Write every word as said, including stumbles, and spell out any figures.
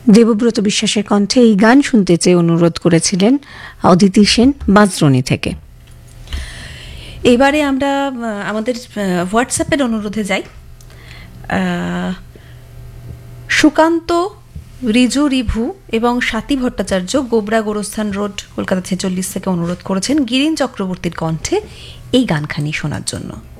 দেবব্রত বিশ্বাসের কণ্ঠে এই গান শুনতে চেয়ে অনুরোধ করেছিলেন অদিতি সেন বাঁশদ্রোণী থেকে। এবারে আমরা আমাদের হোয়াটসঅ্যাপের অনুরোধে যাই। সুকান্ত, রিজু, রিভু এবং স্বাতী ভট্টাচার্য গোবরা গোরস্থান রোড কলকাতা ছেচল্লিশ থেকে অনুরোধ করেছেন গিরিন চক্রবর্তীর কণ্ঠে এই গানখানি শোনার জন্য।